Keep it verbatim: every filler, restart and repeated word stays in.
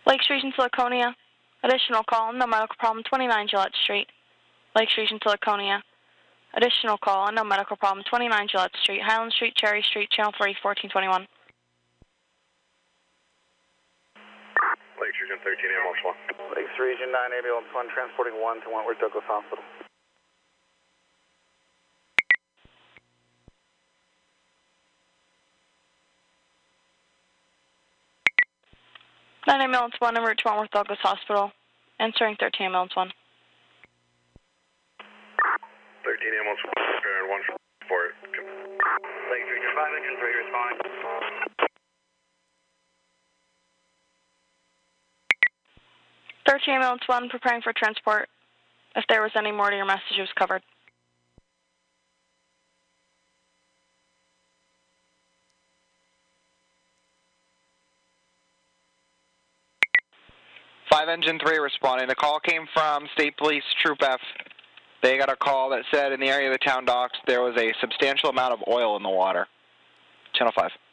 Lakes Region to Laconia. Additional call, no medical problem, twenty-nine Gillette Street. Lakes Region to Laconia. Additional call, no medical problem, twenty-nine Gillette Street, Highland Street, Cherry Street, Channel three, fourteen twenty-one. Lakes Region thirteen, ambulance one. Lakes Region nine, ambulance one, transporting one to Wentworth Douglas Hospital. nine ambulance one, en route to Wentworth Douglas Hospital. Answering thirteen ambulance one. thirteen ambulance one, preparing one for it. Lakes Region five, engine three, responding. thirteen ambulance one, preparing for transport. If there was any more to your message, it was covered. five engine three responding. The call came from State Police Troop F. They got a call that said in the area of the town docks there was a substantial amount of oil in the water. Channel five.